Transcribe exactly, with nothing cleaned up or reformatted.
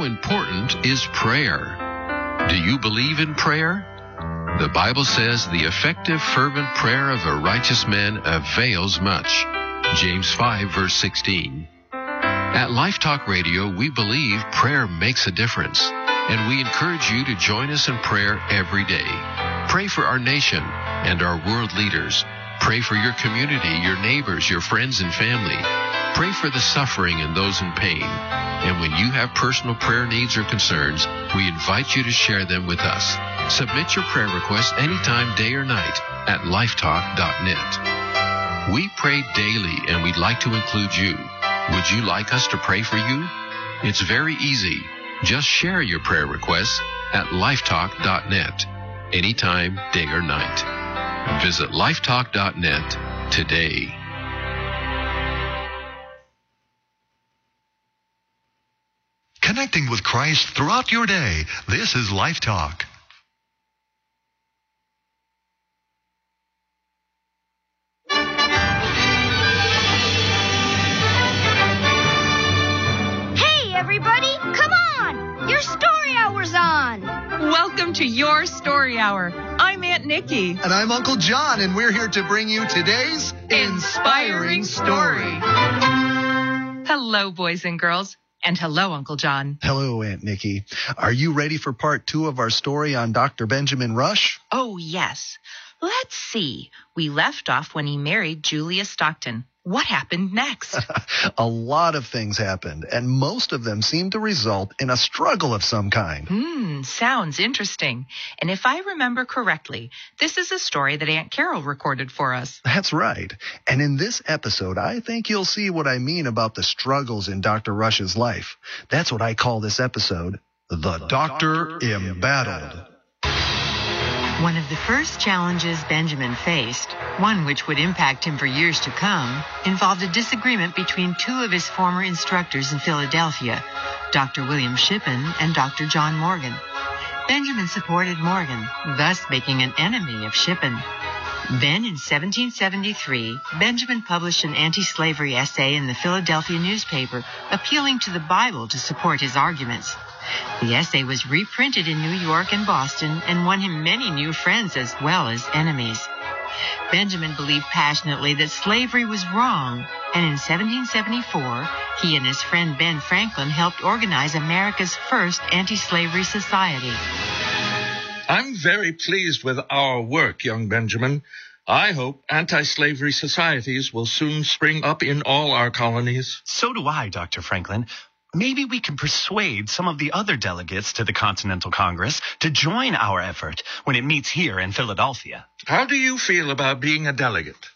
How important is prayer? Do you believe in prayer? The Bible says the effective, fervent prayer of a righteous man avails much. James five, verse sixteen. At Life Talk Radio, we believe prayer makes a difference, and we encourage you to join us in prayer every day. Pray for our nation and our world leaders. Pray for your community, your neighbors, your friends and family. Pray for the suffering and those in pain. And when you have personal prayer needs or concerns, we invite you to share them with us. Submit your prayer requests anytime, day or night, at lifetalk dot net. We pray daily, and we'd like to include you. Would you like us to pray for you? It's very easy. Just share your prayer requests at lifetalk dot net, anytime, day or night. Visit lifetalk dot net today. Connecting with Christ throughout your day. This is Life Talk. Hey, everybody, come on! Your story hour's on! Welcome to Your Story Hour. I'm Aunt Nikki. And I'm Uncle John, and we're here to bring you today's Inspiring Story. Hello, boys and girls. And hello, Uncle John. Hello, Aunt Nikki. Are you ready for part two of our story on Doctor Benjamin Rush? Oh, yes. Let's see. We left off when he married Julia Stockton. What happened next? A lot of things happened, and most of them seemed to result in a struggle of some kind. Hmm, sounds interesting. And if I remember correctly, this is a story that Aunt Carol recorded for us. That's right. And in this episode, I think you'll see what I mean about the struggles in Doctor Rush's life. That's what I call this episode, The, the Doctor, Doctor Embattled. One of the first challenges Benjamin faced, one which would impact him for years to come, involved a disagreement between two of his former instructors in Philadelphia, Doctor William Shippen and Doctor John Morgan. Benjamin supported Morgan, thus making an enemy of Shippen. Then in seventeen seventy-three, Benjamin published an anti-slavery essay in the Philadelphia newspaper, appealing to the Bible to support his arguments. The essay was reprinted in New York and Boston and won him many new friends as well as enemies. Benjamin believed passionately that slavery was wrong, and in seventeen seventy-four, he and his friend Ben Franklin helped organize America's first anti-slavery society. I'm very pleased with our work, young Benjamin. I hope anti-slavery societies will soon spring up in all our colonies. So do I, Doctor Franklin. Maybe we can persuade some of the other delegates to the Continental Congress to join our effort when it meets here in Philadelphia. How do you feel about being a delegate?